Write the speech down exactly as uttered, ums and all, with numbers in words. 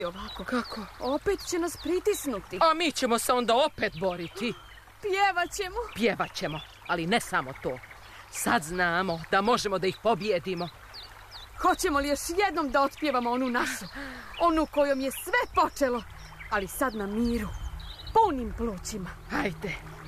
Ovako. Kako? Opet će nas pritisnuti. A mi ćemo se onda opet boriti. Pjevat ćemo. Pjevat ćemo, ali ne samo to. Sad znamo da možemo da ih pobjedimo. Hoćemo li još jednom da otpjevamo onu našu? Onu kojom je sve počelo, ali sad na miru. Punim plućima. Hajde.